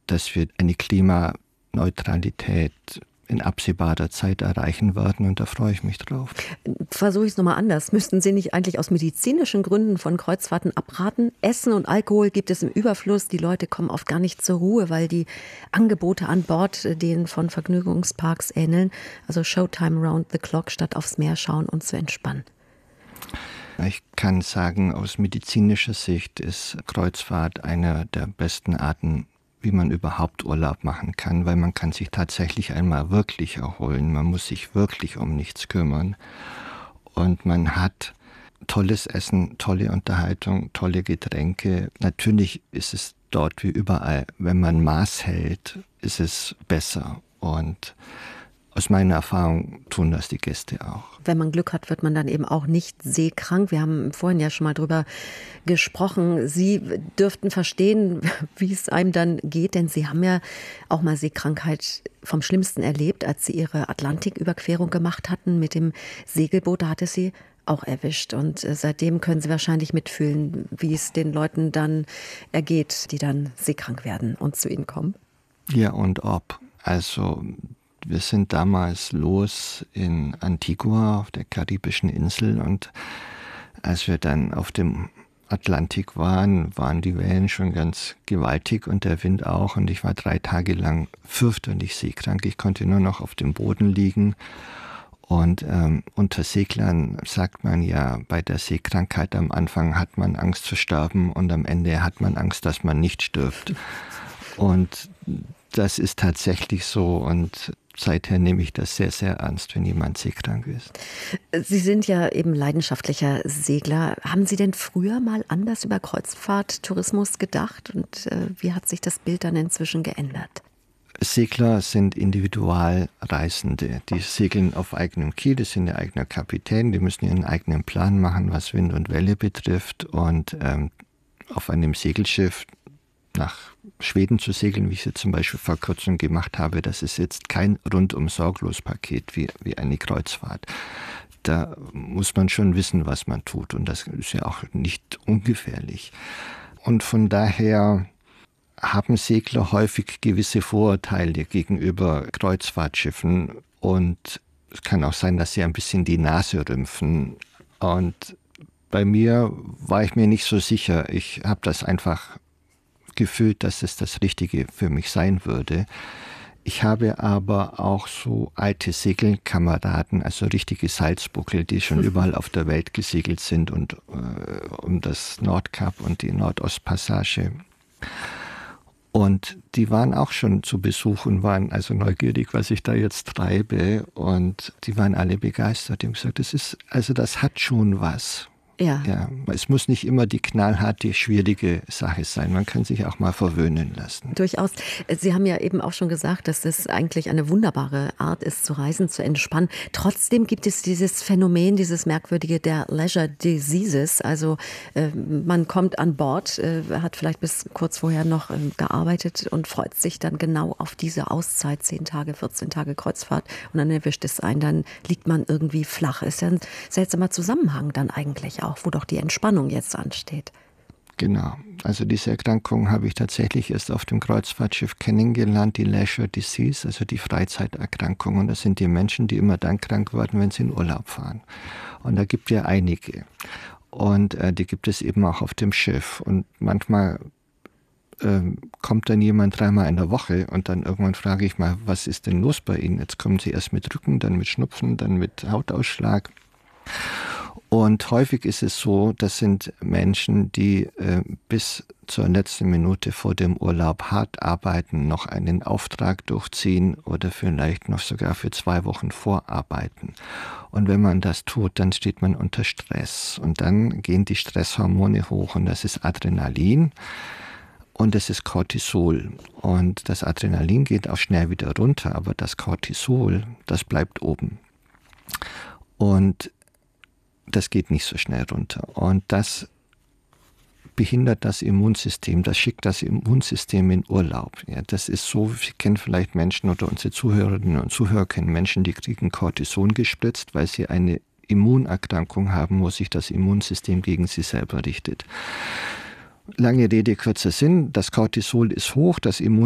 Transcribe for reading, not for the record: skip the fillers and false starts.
dass wir eine Klimaneutralität in absehbarer Zeit erreichen werden, und da freue ich mich drauf. Versuche ich es nochmal anders. Müssten Sie nicht eigentlich aus medizinischen Gründen von Kreuzfahrten abraten? Essen und Alkohol gibt es im Überfluss. Die Leute kommen oft gar nicht zur Ruhe, weil die Angebote an Bord denen von Vergnügungsparks ähneln. Also Showtime round the clock, statt aufs Meer schauen und zu entspannen. Ich kann sagen, aus medizinischer Sicht ist Kreuzfahrt eine der besten Arten, wie man überhaupt Urlaub machen kann, weil man kann sich tatsächlich einmal wirklich erholen. Man muss sich wirklich um nichts kümmern. Und man hat tolles Essen, tolle Unterhaltung, tolle Getränke. Natürlich ist es dort wie überall, wenn man Maß hält, ist es besser. Und aus meiner Erfahrung tun das die Gäste auch. Wenn man Glück hat, wird man dann eben auch nicht seekrank. Wir haben vorhin ja schon mal drüber gesprochen. Sie dürften verstehen, wie es einem dann geht, denn Sie haben ja auch mal Seekrankheit vom Schlimmsten erlebt, als Sie Ihre Atlantiküberquerung gemacht hatten mit dem Segelboot. Da hat es Sie auch erwischt. Und seitdem können Sie wahrscheinlich mitfühlen, wie es den Leuten dann ergeht, die dann seekrank werden und zu Ihnen kommen. Ja, und ob. Also wir sind damals los in Antigua auf der karibischen Insel, und als wir dann auf dem Atlantik waren die Wellen schon ganz gewaltig und der Wind auch, und ich war 3 Tage lang fürchterlich seekrank. Ich konnte nur noch auf dem Boden liegen. Und unter Seglern sagt man ja, bei der Seekrankheit am Anfang hat man Angst zu sterben und am Ende hat man Angst, dass man nicht stirbt. Und das ist tatsächlich so, und seither nehme ich das sehr, sehr ernst, wenn jemand seekrank ist. Sie sind ja eben leidenschaftlicher Segler. Haben Sie denn früher mal anders über Kreuzfahrttourismus gedacht? Und wie hat sich das Bild dann inzwischen geändert? Segler sind Individualreisende. Die segeln auf eigenem Kiel, das sind ihr eigener Kapitän. Die müssen ihren eigenen Plan machen, was Wind und Welle betrifft. Und auf einem Segelschiff nach Schweden zu segeln, wie ich es zum Beispiel vor kurzem gemacht habe, das ist jetzt kein rundum-sorglos-Paket wie eine Kreuzfahrt. Da muss man schon wissen, was man tut, und das ist ja auch nicht ungefährlich. Und von daher haben Segler häufig gewisse Vorurteile gegenüber Kreuzfahrtschiffen, und es kann auch sein, dass sie ein bisschen die Nase rümpfen. Und bei mir war ich mir nicht so sicher. Ich habe das einfach gefühlt, dass es das Richtige für mich sein würde. Ich habe aber auch so alte Segelkameraden, also richtige Salzbuckel, die schon überall auf der Welt gesegelt sind und um das Nordkap und die Nordostpassage. Und die waren auch schon zu Besuch und waren also neugierig, was ich da jetzt treibe. Und die waren alle begeistert. Die haben gesagt, das hat schon was. Ja. Es muss nicht immer die knallharte, schwierige Sache sein. Man kann sich auch mal verwöhnen lassen. Durchaus. Sie haben ja eben auch schon gesagt, dass es eigentlich eine wunderbare Art ist, zu reisen, zu entspannen. Trotzdem gibt es dieses Phänomen, dieses merkwürdige der Leisure Diseases. Also man kommt an Bord, hat vielleicht bis kurz vorher noch gearbeitet und freut sich dann genau auf diese Auszeit, 10 Tage, 14 Tage Kreuzfahrt. Und dann erwischt es einen, dann liegt man irgendwie flach. Ist ja ein seltsamer Zusammenhang dann eigentlich auch, wo doch die Entspannung jetzt ansteht. Genau. Also diese Erkrankung habe ich tatsächlich erst auf dem Kreuzfahrtschiff kennengelernt, die Leisure Disease, also die Freizeiterkrankung. Und das sind die Menschen, die immer dann krank werden, wenn sie in Urlaub fahren. Und da gibt es ja einige. Und die gibt es eben auch auf dem Schiff. Und manchmal kommt dann jemand 3-mal in der Woche und dann irgendwann frage ich mal, was ist denn los bei Ihnen? Jetzt kommen Sie erst mit Rücken, dann mit Schnupfen, dann mit Hautausschlag. Und häufig ist es so, das sind Menschen, die bis zur letzten Minute vor dem Urlaub hart arbeiten, noch einen Auftrag durchziehen oder vielleicht noch sogar für 2 Wochen vorarbeiten. Und wenn man das tut, dann steht man unter Stress. Und dann gehen die Stresshormone hoch, und das ist Adrenalin und das ist Cortisol. Und das Adrenalin geht auch schnell wieder runter, aber das Cortisol, das bleibt oben. Und das geht nicht so schnell runter. Und das behindert das Immunsystem, das schickt das Immunsystem in Urlaub. Ja, das ist so, wir kennen vielleicht Menschen oder unsere Zuhörerinnen und Zuhörer kennen Menschen, die kriegen Cortison gespritzt, weil sie eine Immunerkrankung haben, wo sich das Immunsystem gegen sie selber richtet. Lange Rede, kurzer Sinn, das Cortisol ist hoch, das Immunsystem